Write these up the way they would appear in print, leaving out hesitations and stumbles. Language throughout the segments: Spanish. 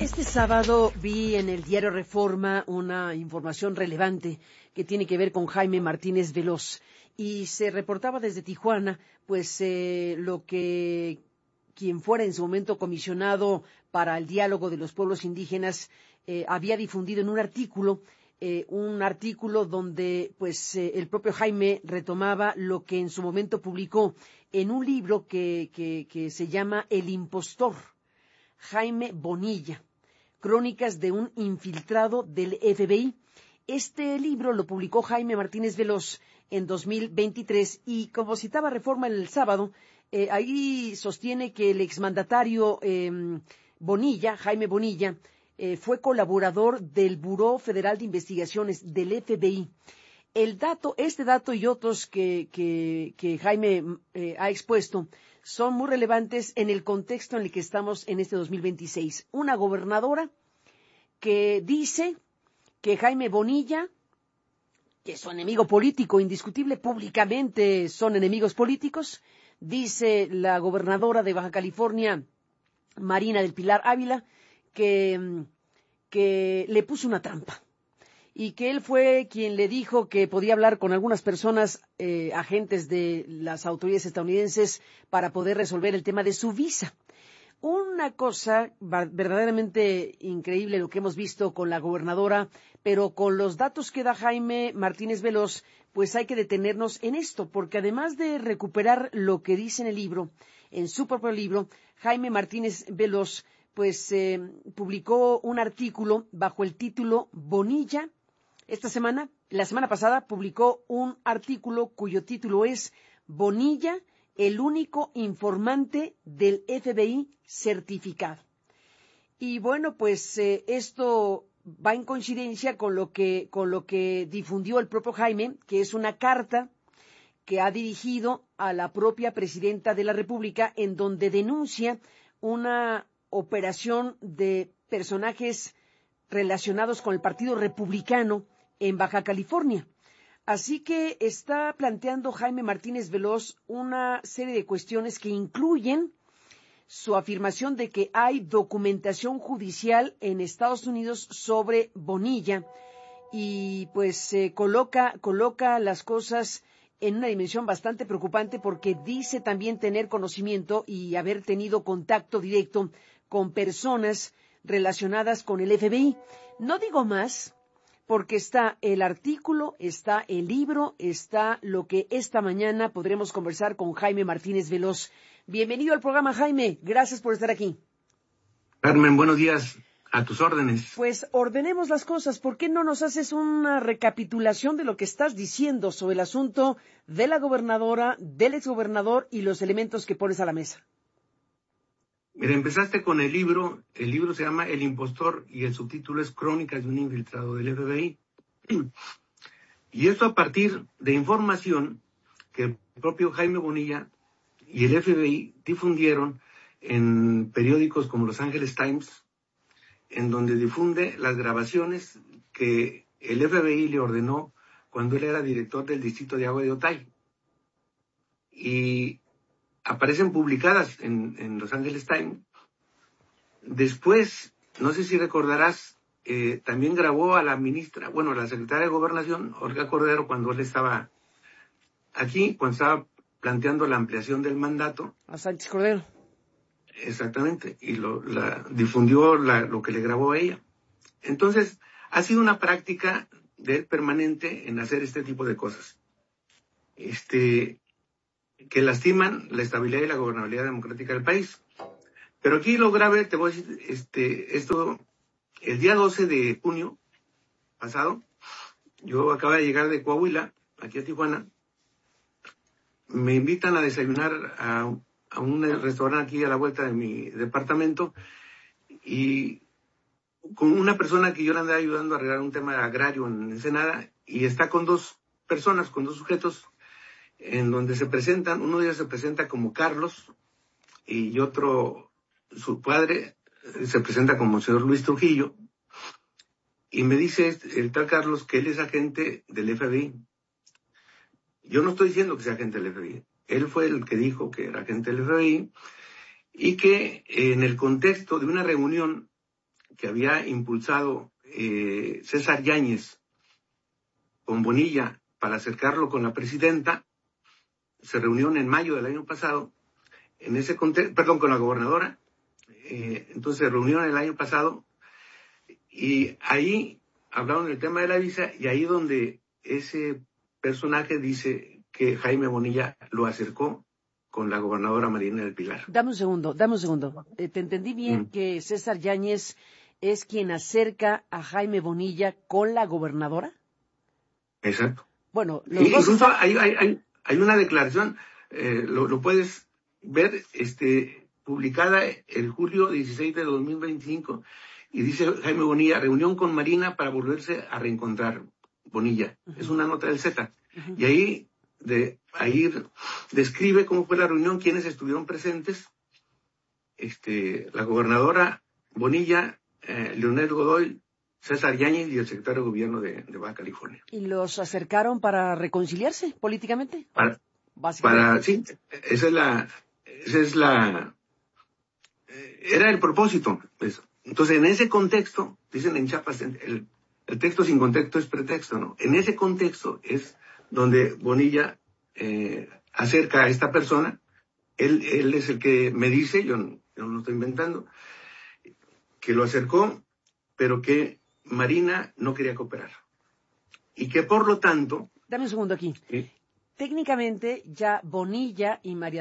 Este sábado vi en el diario Reforma una información relevante que tiene que ver con Jaime Martínez Veloz y se reportaba desde Tijuana, pues lo que quien fuera en su momento comisionado para el diálogo de los pueblos indígenas había difundido en un artículo donde pues el propio Jaime retomaba lo que en su momento publicó en un libro que se llama El Impostor, Jaime Bonilla, Crónicas de un infiltrado del FBI. Este libro lo publicó Jaime Martínez Veloz en 2023 y como citaba Reforma el sábado, ahí sostiene que el exmandatario Bonilla, Jaime Bonilla, fue colaborador del Buró Federal de Investigaciones del FBI. Este dato y otros que Jaime ha expuesto son muy relevantes en el contexto en el que estamos en este 2026. Una gobernadora que dice que Jaime Bonilla, que es su enemigo político indiscutible, públicamente son enemigos políticos, dice la gobernadora de Baja California, Marina del Pilar Ávila, que le puso una trampa y que él fue quien le dijo que podía hablar con algunas personas, agentes de las autoridades estadounidenses, para poder resolver el tema de su visa. Una cosa verdaderamente increíble lo que hemos visto con la gobernadora, pero con los datos que da Jaime Martínez Veloz, pues hay que detenernos en esto, porque además de recuperar lo que dice en el libro, en su propio libro, Jaime Martínez Veloz, pues publicó un artículo bajo el título Bonilla. La semana pasada, publicó un artículo cuyo título es Bonilla, el único informante del FBI certificado. Y bueno, pues esto va en coincidencia con lo que difundió el propio Jaime, que es una carta que ha dirigido a la propia presidenta de la República, en donde denuncia una operación de personajes relacionados con el Partido Republicano en Baja California. Así que está planteando Jaime Martínez Veloz una serie de cuestiones que incluyen su afirmación de que hay documentación judicial en Estados Unidos sobre Bonilla y pues coloca las cosas en una dimensión bastante preocupante porque dice también tener conocimiento y haber tenido contacto directo con personas relacionadas con el FBI. No digo más, porque está el artículo, está el libro, está lo que esta mañana podremos conversar con Jaime Martínez Veloz. Bienvenido al programa, Jaime. Gracias por estar aquí. Carmen, buenos días. A tus órdenes. Pues ordenemos las cosas. ¿Por qué no nos haces una recapitulación de lo que estás diciendo sobre el asunto de la gobernadora, del exgobernador y los elementos que pones a la mesa? Mira, empezaste con el libro se llama El Impostor y el subtítulo es Crónicas de un infiltrado del FBI. Y esto a partir de información que el propio Jaime Bonilla y el FBI difundieron en periódicos como Los Angeles Times, en donde difunde las grabaciones que el FBI le ordenó cuando él era director del Distrito de Agua de Otay. Y aparecen publicadas en Los Angeles Times. Después, no sé si recordarás, también grabó a la secretaria de Gobernación, Olga Cordero, cuando él estaba aquí, cuando estaba planteando la ampliación del mandato. A Sánchez Cordero. Exactamente, y difundió lo que le grabó a ella. Entonces, ha sido una práctica de él permanente en hacer este tipo de cosas. Que lastiman la estabilidad y la gobernabilidad democrática del país. Pero aquí lo grave, te voy a decir, esto, el día 12 de junio pasado, yo acababa de llegar de Coahuila, aquí a Tijuana, me invitan a desayunar a un restaurante aquí a la vuelta de mi departamento, y con una persona que yo le andaba ayudando a arreglar un tema agrario en Ensenada, y está con dos sujetos, en donde se presentan, uno de ellos se presenta como Carlos, y otro, su padre, se presenta como el señor Luis Trujillo, y me dice el tal Carlos que él es agente del FBI. Yo no estoy diciendo que sea agente del FBI, él fue el que dijo que era agente del FBI, y que en el contexto de una reunión que había impulsado César Yáñez con Bonilla para acercarlo con la presidenta, se reunieron en mayo del año pasado, en ese contexto, perdón, con la gobernadora, entonces se reunieron el año pasado y ahí hablaron del tema de la visa y ahí donde ese personaje dice que Jaime Bonilla lo acercó con la gobernadora Marina del Pilar. Dame un segundo. ¿Te entendí bien que César Yáñez es quien acerca a Jaime Bonilla con la gobernadora? Exacto. Bueno, los dos incluso hay una declaración, lo puedes ver, publicada el julio 16 de 2025, y dice Jaime Bonilla, reunión con Marina para volverse a reencontrar. Bonilla, es una nota del Z. Y ahí describe cómo fue la reunión, quiénes estuvieron presentes, la gobernadora Bonilla, Leonel Godoy, César Yáñez y el secretario de Gobierno de Baja California. ¿Y los acercaron para reconciliarse políticamente? Sí, era el propósito. Eso. Entonces, en ese contexto, dicen en Chiapas, el texto sin contexto es pretexto, ¿no? En ese contexto es donde Bonilla acerca a esta persona. Él es el que me dice, yo no lo estoy inventando, que lo acercó, pero que Marina no quería cooperar. Y que por lo tanto... Dame un segundo aquí. ¿sí? Técnicamente ya Bonilla y Marina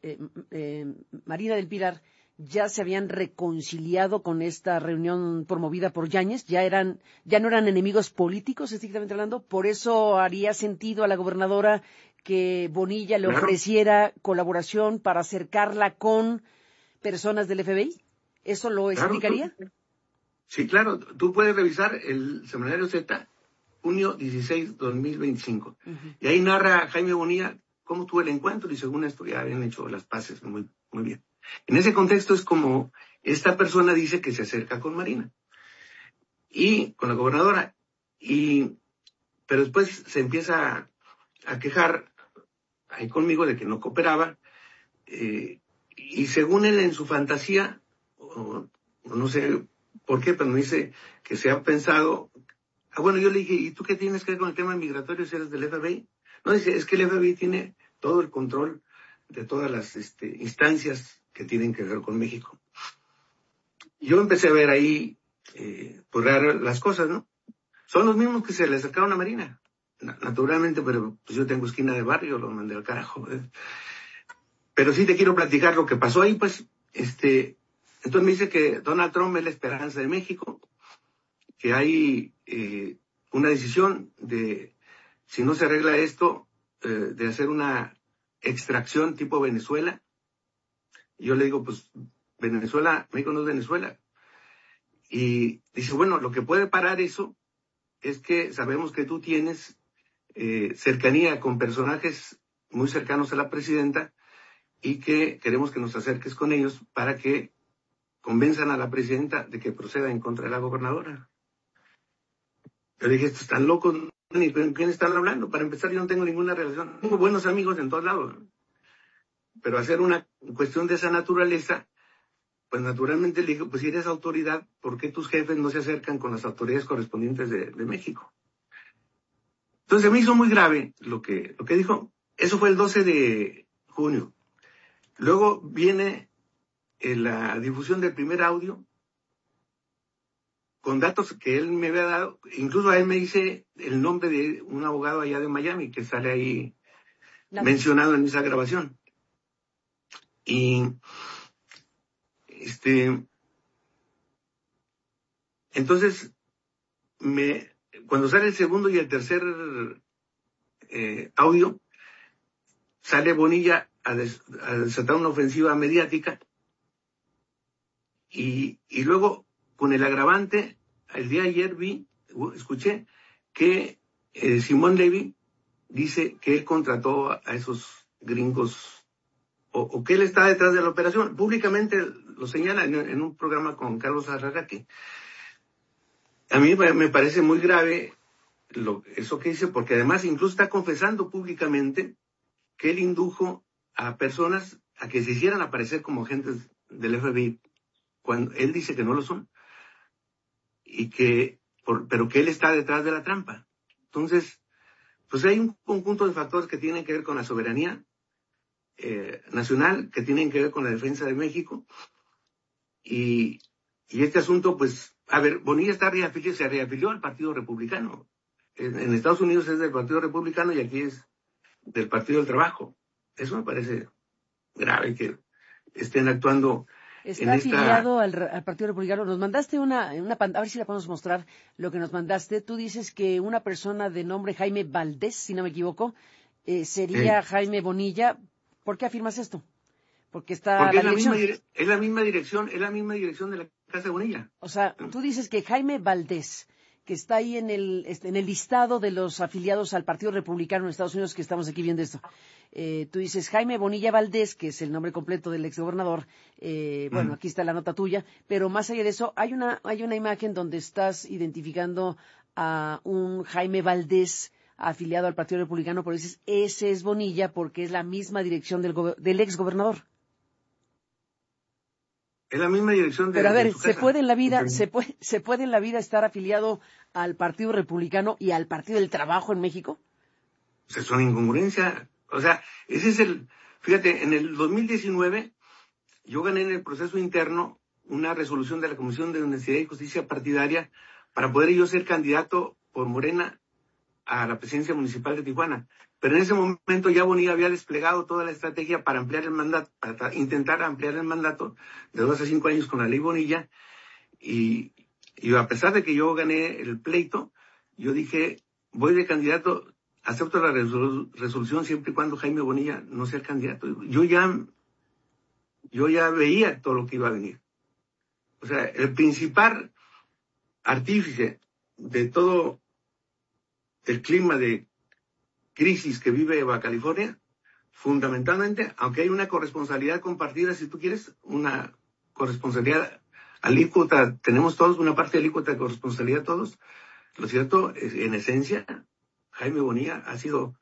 del Pilar ya se habían reconciliado con esta reunión promovida por Yáñez, ya no eran enemigos políticos, estrictamente hablando, por eso haría sentido a la gobernadora que Bonilla le ofreciera colaboración para acercarla con personas del FBI. ¿Eso lo explicaría? Sí, claro, tú puedes revisar el semanario Z, junio 16, 2025. Y ahí narra Jaime Bonilla cómo tuvo el encuentro y según esto ya habían hecho las paces muy, muy bien. En ese contexto es como esta persona dice que se acerca con Marina y con la gobernadora, pero después se empieza a quejar ahí conmigo de que no cooperaba, y según él en su fantasía, no sé por qué, pero me dice que se ha pensado. Bueno, yo le dije, ¿y tú qué tienes que ver con el tema migratorio si eres del FBI? No, dice, es que el FBI tiene todo el control de todas las instancias que tienen que ver con México. Yo empecé a ver ahí, pues raras las cosas, ¿no? Son los mismos que se le acercaron a Marina, naturalmente, pero pues yo tengo esquina de barrio, lo mandé al carajo. Pero sí te quiero platicar lo que pasó ahí, pues, entonces me dice que Donald Trump es la esperanza de México, que hay una decisión de, si no se arregla esto, de hacer una extracción tipo Venezuela. Y yo le digo, pues, Venezuela, México no es Venezuela. Y dice, bueno, lo que puede parar eso es que sabemos que tú tienes cercanía con personajes muy cercanos a la presidenta y que queremos que nos acerques con ellos para que convenzan a la presidenta de que proceda en contra de la gobernadora. Yo dije, estos están locos, ni con quién están hablando. Para empezar, yo no tengo ninguna relación. Tengo buenos amigos en todos lados. Pero hacer una cuestión de esa naturaleza, pues naturalmente le digo, pues si eres autoridad, ¿por qué tus jefes no se acercan con las autoridades correspondientes de México? Entonces me hizo muy grave lo que dijo. Eso fue el 12 de junio. Luego viene la difusión del primer audio con datos que él me había dado. Incluso a él me dice el nombre de un abogado allá de Miami que sale ahí mencionado en esa grabación. Y entonces cuando sale el segundo y el tercer audio, sale Bonilla a desatar una ofensiva mediática y luego con el agravante, el día de ayer escuché que Simón Levy dice que él contrató a esos gringos o que él está detrás de la operación. Públicamente lo señala en un programa con Carlos Arragati. A mí me parece muy grave eso que dice, porque además incluso está confesando públicamente que él indujo a personas a que se hicieran aparecer como agentes del FBI, cuando él dice que no lo son. pero que él está detrás de la trampa. Entonces, pues hay un conjunto de factores que tienen que ver con la soberanía nacional, que tienen que ver con la defensa de México, y este asunto, pues, a ver, Bonilla se reafilió al Partido Republicano. En Estados Unidos es del Partido Republicano y aquí es del Partido del Trabajo. Eso me parece grave que estén actuando. Está afiliado al Partido Republicano. Nos mandaste una a ver si la podemos mostrar, lo que nos mandaste. Tú dices que una persona de nombre Jaime Valdés, si no me equivoco, sería Jaime Bonilla. ¿Por qué afirmas esto? Porque está la dirección. Es la misma dirección de la Casa de Bonilla. O sea, tú dices que Jaime Valdés, que está ahí en el listado de los afiliados al Partido Republicano en Estados Unidos, que estamos aquí viendo esto. Tú dices Jaime Bonilla Valdés, que es el nombre completo del exgobernador. Bueno, aquí está la nota tuya, pero más allá de eso, hay una imagen donde estás identificando a un Jaime Valdés afiliado al Partido Republicano, pero dices, ese es Bonilla porque es la misma dirección del exgobernador. Es la misma dirección de. Pero a ver, ¿se puede en la vida estar afiliado al Partido Republicano y al Partido del Trabajo en México? O sea, es una incongruencia. O sea, ese es fíjate, en el 2019 yo gané en el proceso interno una resolución de la Comisión de Honestidad y Justicia Partidaria para poder yo ser candidato por Morena a la presidencia municipal de Tijuana. Pero en ese momento ya Bonilla había desplegado toda la estrategia para ampliar el mandato, para intentar ampliar el mandato de 2 a 5 años con la ley Bonilla. Y a pesar de que yo gané el pleito, yo dije, voy de candidato, acepto la resolución siempre y cuando Jaime Bonilla no sea el candidato. Yo ya veía todo lo que iba a venir. O sea, el principal artífice de todo el clima de crisis que vive Baja California, fundamentalmente, aunque hay una corresponsabilidad compartida, si tú quieres, una corresponsabilidad alícuota, tenemos todos una parte alícuota de corresponsabilidad todos, lo cierto, en esencia, Jaime Bonilla ha sido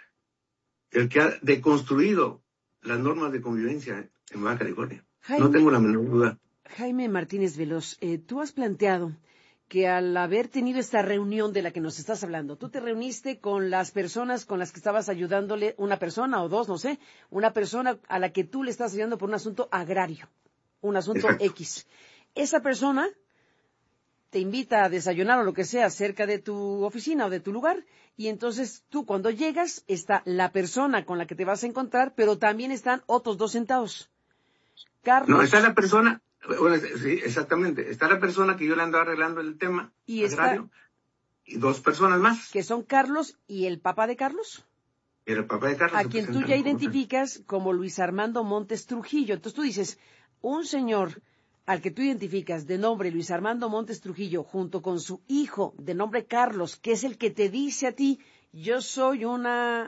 el que ha deconstruido las normas de convivencia en Baja California. No tengo la menor duda. Jaime Martínez Veloz, tú has planteado que al haber tenido esta reunión de la que nos estás hablando, tú te reuniste con las personas con las que estabas ayudándole, una persona o dos, no sé, una persona a la que tú le estás ayudando por un asunto agrario, un asunto Exacto. X. Esa persona te invita a desayunar o lo que sea cerca de tu oficina o de tu lugar, y entonces tú cuando llegas está la persona con la que te vas a encontrar, pero también están otros 2 sentados. Carlos. No, está la persona. Bueno, sí, exactamente. Está la persona que yo le ando arreglando el tema agrario y 2 personas más. Que son Carlos y el papá de Carlos. Y el papá de Carlos. A quien tú ya identificas como Luis Armando Montes Trujillo. Entonces tú dices, un señor al que tú identificas de nombre Luis Armando Montes Trujillo junto con su hijo de nombre Carlos, que es el que te dice a ti, yo soy un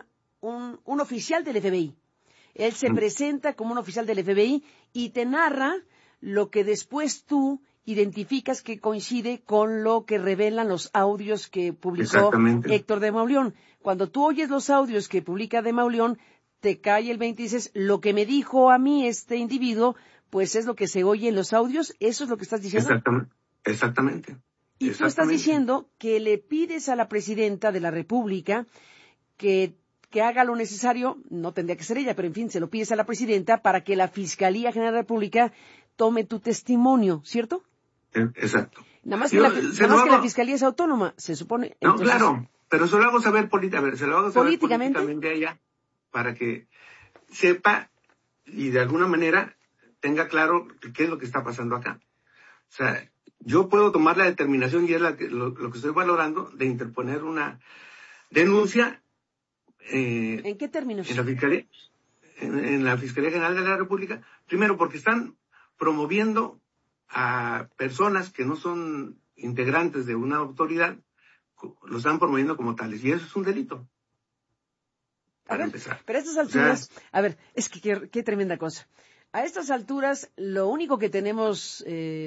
oficial del FBI. Él se presenta como un oficial del FBI y te narra lo que después tú identificas que coincide con lo que revelan los audios que publicó Héctor de Mauleón. Cuando tú oyes los audios que publica de Mauleón, te cae el 20 y dices, lo que me dijo a mí este individuo, pues es lo que se oye en los audios, ¿eso es lo que estás diciendo? Exactamente. Y tú estás diciendo que le pides a la presidenta de la República que haga lo necesario, no tendría que ser ella, pero en fin, se lo pides a la presidenta para que la Fiscalía General de la República tome tu testimonio, ¿cierto? Exacto. Nada más que la Fiscalía es autónoma, se supone. No, entonces, claro, pero se lo hago saber políticamente a ella para que sepa y de alguna manera tenga claro qué es lo que está pasando acá. O sea, yo puedo tomar la determinación, y es lo que estoy valorando, de interponer una denuncia. ¿En qué términos? En la Fiscalía General de la República. Primero, porque están promoviendo a personas que no son integrantes de una autoridad, lo están promoviendo como tales, y eso es un delito. Para empezar. Pero a estas alturas, es que qué tremenda cosa. A estas alturas, lo único que tenemos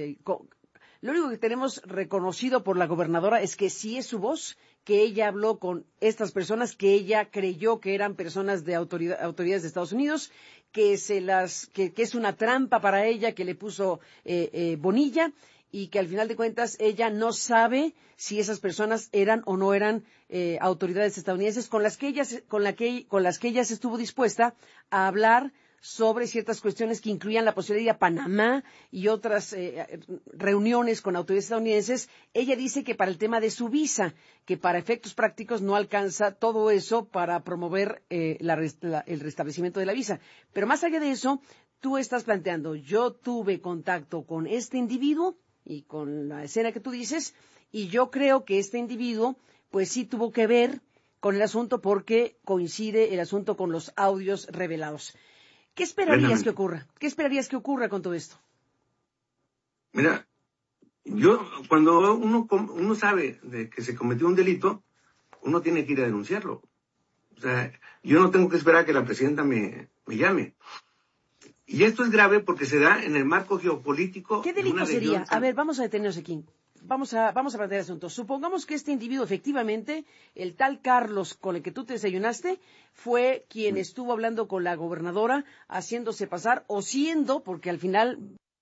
reconocido por la gobernadora es que sí es su voz, que ella habló con estas personas, que ella creyó que eran personas de autoridades de Estados Unidos, que es una trampa para ella que le puso Bonilla, y que al final de cuentas ella no sabe si esas personas eran o no eran autoridades estadounidenses con las que ella se estuvo dispuesta a hablar sobre ciertas cuestiones que incluían la posibilidad de ir a Panamá y otras reuniones con autoridades estadounidenses. Ella dice que para el tema de su visa, que para efectos prácticos no alcanza todo eso para promover el restablecimiento de la visa. Pero más allá de eso, tú estás planteando, yo tuve contacto con este individuo y con la escena que tú dices, y yo creo que este individuo pues sí tuvo que ver con el asunto porque coincide el asunto con los audios revelados. ¿Qué esperarías que ocurra? ¿Qué esperarías que ocurra con todo esto? Mira, cuando uno sabe de que se cometió un delito, uno tiene que ir a denunciarlo. O sea, yo no tengo que esperar a que la presidenta me llame. Y esto es grave porque se da en el marco geopolítico. ¿Qué delito sería? A ver, vamos a detenernos aquí. Vamos a plantear el asunto. Supongamos que este individuo, efectivamente, el tal Carlos con el que tú te desayunaste, fue quien estuvo hablando con la gobernadora, haciéndose pasar, o siendo, porque al final,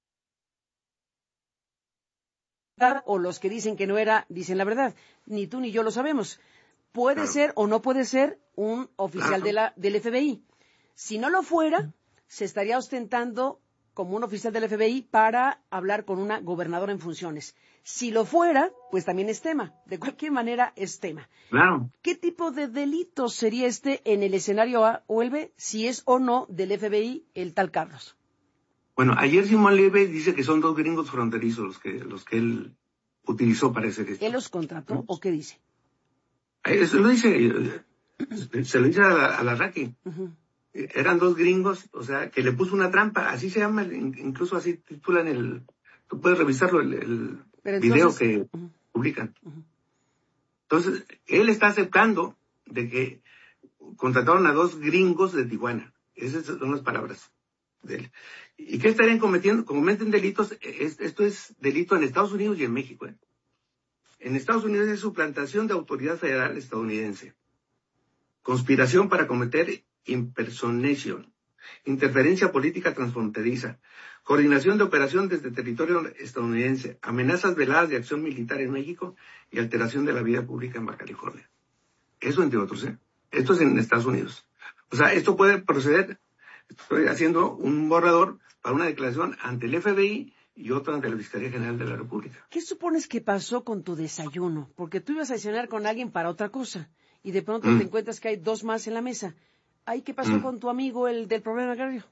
o los que dicen que no era, dicen la verdad. Ni tú ni yo lo sabemos. Puede ser o no puede ser un oficial del FBI. Si no lo fuera, se estaría ostentando como un oficial del FBI para hablar con una gobernadora en funciones. Si lo fuera, pues también es tema. De cualquier manera, es tema. Claro. ¿Qué tipo de delito sería este en el escenario A o el B, si es o no del FBI el tal Carlos? Bueno, ayer Simón Leve dice que son 2 gringos fronterizos los que él utilizó para hacer esto. ¿Él los contrató o qué dice? Eso lo dice, se lo dice a la Raki. Eran 2 gringos, o sea, que le puso una trampa, así se llama, incluso así titulan tú puedes revisarlo, el video que publican. Entonces, él está aceptando de que contrataron a 2 gringos de Tijuana. Esas son las palabras de él. ¿Y qué estarían cometiendo? Cometen delitos, esto es delito en Estados Unidos y en México. En Estados Unidos es suplantación de autoridad federal estadounidense. Conspiración para cometer impersonation, interferencia política transfronteriza, coordinación de operación desde territorio estadounidense, amenazas veladas de acción militar en México y alteración de la vida pública en Baja California. Eso entre otros, Esto es en Estados Unidos. O sea, esto puede proceder, estoy haciendo un borrador para una declaración ante el FBI y otra ante la Fiscalía General de la República. ¿Qué supones que pasó con tu desayuno? Porque tú ibas a cenar con alguien para otra cosa y de pronto te encuentras que hay 2 más en la mesa. ¿Ahí qué pasó con tu amigo, el del problema agrario?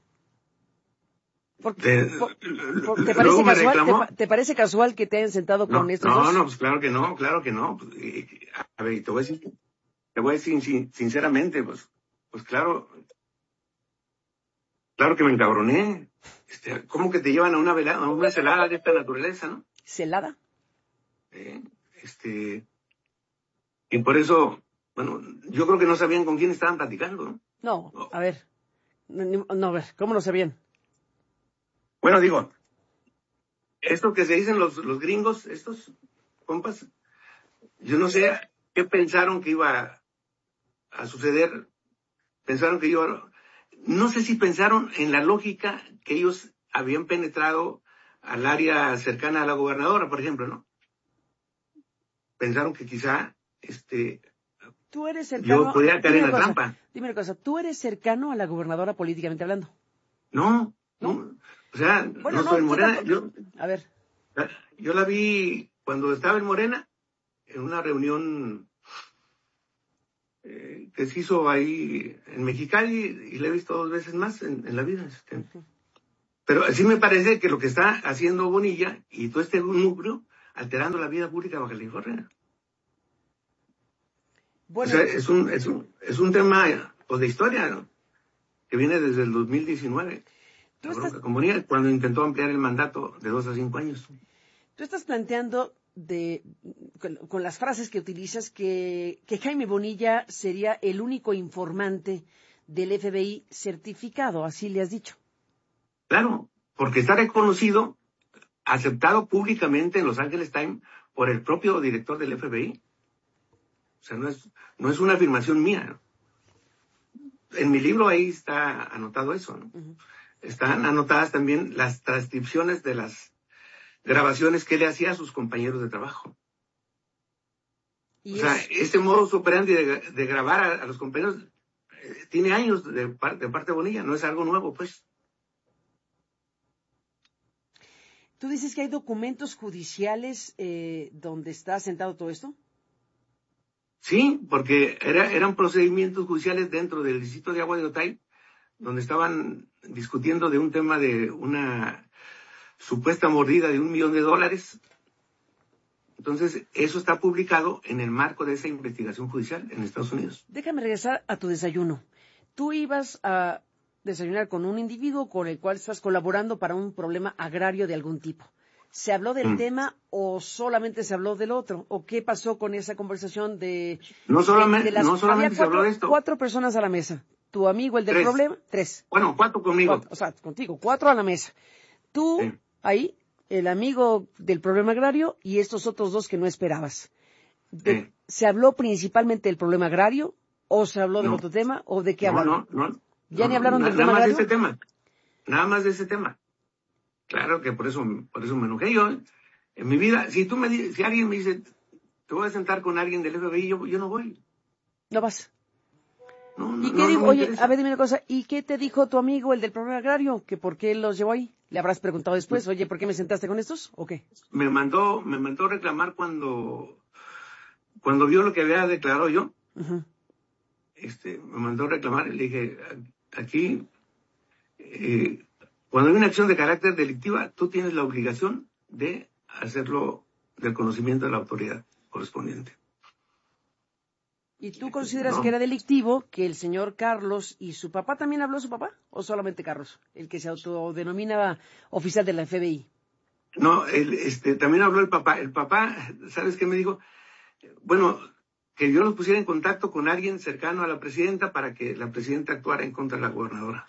¿Te parece casual que te hayan sentado con estos dos? No, pues claro que no. A ver, te voy a decir sinceramente, pues claro que me encabroné. ¿Cómo que te llevan a una celada de esta naturaleza, no? ¿Celada? Y por eso, bueno, yo creo que no sabían con quién estaban platicando, ¿no? No, a ver. No, a ver, ¿cómo lo sabían? Bueno, digo, esto que se dicen los gringos, estos compas, yo no sé qué pensaron que iba a suceder. No sé si pensaron en la lógica que ellos habían penetrado al área cercana a la gobernadora, por ejemplo, ¿no? Pensaron que quizá, tú eres cercano, yo podía caer en la trampa. Dime una cosa, ¿tú eres cercano a la gobernadora políticamente hablando? No. O sea, bueno, no soy Morena. A ver. Yo la vi cuando estaba en Morena, en una reunión que se hizo ahí en Mexicali, y la he visto 2 veces más en la vida. Pero sí me parece que lo que está haciendo Bonilla y todo este núcleo, alterando la vida pública de Baja California. Bueno, o sea, es un tema pues, de historia, ¿no? Que viene desde el 2019. Con Bonilla, cuando intentó ampliar el mandato de 2 a 5 años. Tú estás planteando con las frases que utilizas que Jaime Bonilla sería el único informante del FBI certificado, así le has dicho. Claro, porque está reconocido, aceptado públicamente en Los Angeles Times por el propio director del FBI. O sea, no es una afirmación mía. en mi libro ahí está anotado eso, ¿no? Ujú. Están anotadas también las transcripciones de las grabaciones que le hacía a sus compañeros de trabajo. O Y sea, es, ese modus operandi de grabar a los compañeros tiene años de parte de Bonilla, no es algo nuevo, pues. ¿tú dices que hay documentos judiciales donde está sentado todo esto? Sí, porque eran procedimientos judiciales dentro del distrito de Agua de Otay, donde estaban discutiendo de un tema de una supuesta mordida de $1 millón. Entonces, eso está publicado en el marco de esa investigación judicial en Estados Unidos. Déjame regresar a tu desayuno. Tú ibas a desayunar con un individuo con el cual estás colaborando para un problema agrario de algún tipo. ¿Se habló del tema o solamente se habló del otro? ¿O qué pasó con esa conversación No había solamente se habló de esto. 4 personas a la mesa? Tu amigo, el del 3. problema, 3. Bueno, 4 conmigo. 4, o sea, contigo, 4 a la mesa. Tú, Sí. ahí, el amigo del problema agrario y estos otros 2 que no esperabas. Sí. ¿Se habló principalmente del problema agrario o se habló del No. otro tema o de qué No, hablaron? no. ¿Ya ni hablaron del Nada tema más de agrario? ese tema. Nada más de ese tema. Claro que por eso me enojé yo. En mi vida, si alguien me dice, te voy a sentar con alguien del FBI, yo no voy. No vas. No, ¿Y no, qué no, dijo? no me Oye, interesa. a ver, dime una cosa. ¿Y qué te dijo tu amigo, el del problema agrario? ¿Que por qué los llevó ahí? ¿Le habrás preguntado después? Oye, ¿por qué me sentaste con estos? ¿O qué? Me mandó reclamar cuando vio lo que había declarado yo. Uh-huh. Me mandó reclamar y le dije, aquí, cuando hay una acción de carácter delictiva, tú tienes la obligación de hacerlo del conocimiento de la autoridad correspondiente. ¿Y tú consideras que No, era delictivo que el señor Carlos y su papá también habló su papá? ¿O solamente Carlos, el que se autodenominaba oficial de la FBI? no, también habló el papá. El papá, ¿sabes qué me dijo? Bueno, que yo los pusiera en contacto con alguien cercano a la presidenta para que la presidenta actuara en contra de la gobernadora.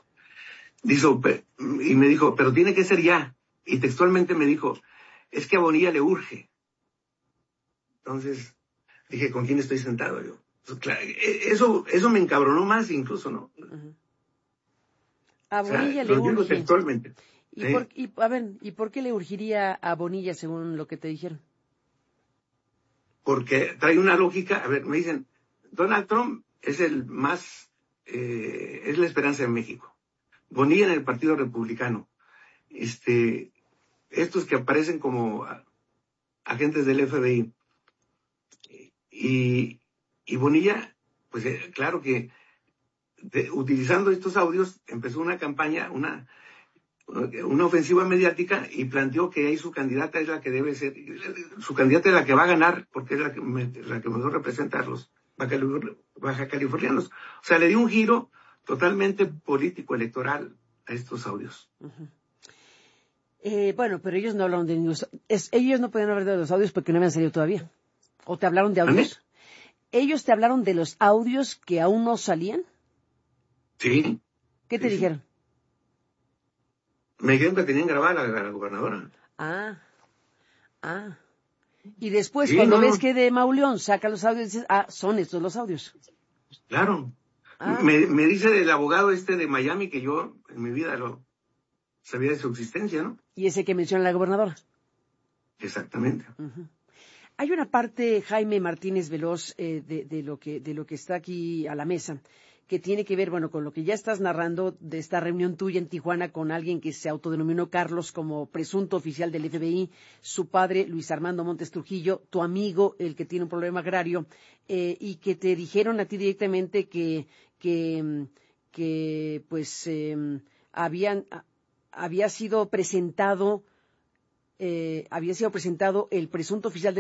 Y me dijo, pero tiene que ser ya. Y textualmente me dijo, es que a Bonilla le urge. Entonces, dije, ¿con quién estoy sentado yo? Pues, claro, eso me encabronó más incluso, ¿no? Uh-huh. A O sea, Bonilla le lo digo urge. textualmente. ¿Y por qué le urgiría a Bonilla según lo que te dijeron? Porque trae una lógica. A ver, me dicen, Donald Trump es es la esperanza de México. Bonilla en el Partido Republicano. Estos que aparecen como agentes del FBI. Y Bonilla, pues claro que utilizando estos audios empezó una campaña, una ofensiva mediática y planteó que ahí su candidata es la que debe ser, su candidata es la que va a ganar porque es la que mejor representa a los baja californianos. O sea, le dio un giro totalmente político electoral a estos audios. Uh-huh. Bueno, pero ellos no hablaron de ellos no podían hablar de los audios porque no habían salido todavía. ¿O te hablaron de audios? ¿Vale? ¿Ellos te hablaron de los audios que aún no salían? Sí. ¿Qué te dijeron? Me dijeron que tenían grabada la gobernadora. Ah. Y después, Sí, cuando no, ves que de Mauleón saca los audios, dices, son estos los audios. claro. Ah. Me dice el abogado de Miami que yo en mi vida lo sabía de su existencia, ¿no? Y ese que menciona la gobernadora. Exactamente. Uh-huh. Hay una parte, Jaime Martínez Veloz, de lo que está aquí a la mesa, que tiene que ver, bueno, con lo que ya estás narrando de esta reunión tuya en Tijuana con alguien que se autodenominó Carlos como presunto oficial del FBI, su padre, Luis Armando Montes Trujillo, tu amigo, el que tiene un problema agrario, y que te dijeron a ti directamente que pues, había sido presentado el presunto oficial del